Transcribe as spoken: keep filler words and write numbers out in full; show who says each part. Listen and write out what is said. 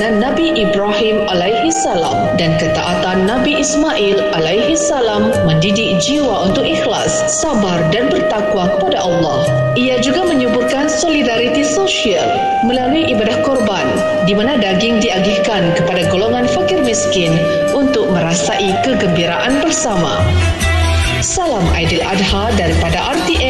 Speaker 1: pengorbanan Nabi Ibrahim alaihi salam dan ketaatan Nabi Ismail alaihi salam mendidik jiwa untuk ikhlas, sabar dan bertakwa kepada Allah. Ia juga menyuburkan solidariti sosial melalui ibadah korban, di mana daging diagihkan kepada golongan fakir miskin untuk merasai kegembiraan bersama. Salam Aidil Adha daripada R T